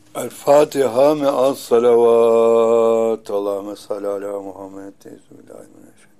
El Fatiha me'as salavat. Allahümme salli ala Muhammed. Teyzübillahi.